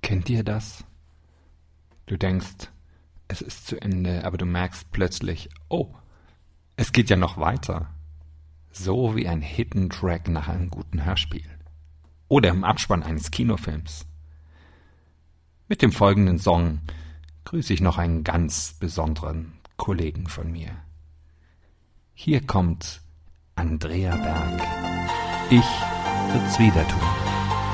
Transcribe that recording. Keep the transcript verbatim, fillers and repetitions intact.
Kennt ihr das? Du denkst, es ist zu Ende, aber du merkst plötzlich, oh, es geht ja noch weiter. So wie ein Hidden Track nach einem guten Hörspiel. Oder im Abspann eines Kinofilms. Mit dem folgenden Song grüße ich noch einen ganz besonderen Kollegen von mir. Hier kommt Andrea Berg. Ich wird's wieder tun.